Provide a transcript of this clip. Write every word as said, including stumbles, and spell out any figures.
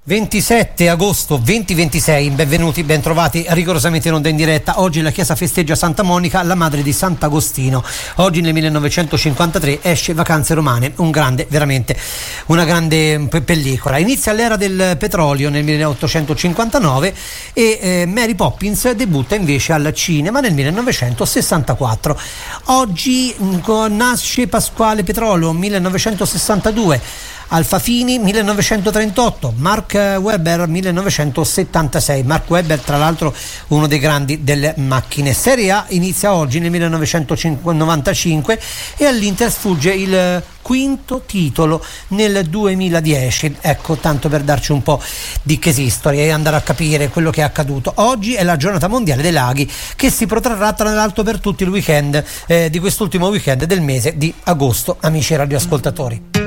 ventisette agosto duemilaventisei, benvenuti, bentrovati rigorosamente in onda in diretta. Oggi la Chiesa festeggia Santa Monica, la madre di Sant'Agostino. Oggi nel millenovecentocinquantatré esce Vacanze Romane, un grande, veramente una grande pellicola. Inizia l'era del petrolio nel milleottocentocinquantanove e eh, Mary Poppins debutta invece al cinema nel millenovecentosessantaquattro. Oggi mh, nasce Pasquale Petrolo, millenovecentosessantadue. Alfa Fini millenovecentotrentotto, Mark Webber millenovecentosettantasei. Mark Webber tra l'altro uno dei grandi delle macchine. Serie A inizia oggi nel millenovecentonovantacinque e all'Inter sfugge il quinto titolo nel duemiladieci. Ecco, tanto per darci un po' di case history e andare a capire quello che è accaduto. Oggi è la giornata mondiale dei laghi, che si protrarrà tra l'altro per tutto il weekend eh, di quest'ultimo weekend del mese di agosto, amici radioascoltatori.